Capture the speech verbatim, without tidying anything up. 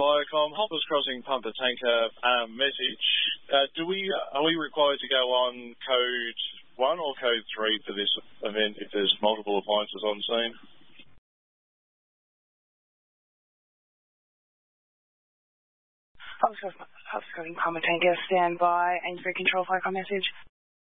Firecom, Hoppers Crossing pumper tanker um, message. Uh, do we are we required to go on code one or code three for this event if there's multiple appliances on scene? Hoppers Crossing pumper tanker, stand by, and for control Firecom message.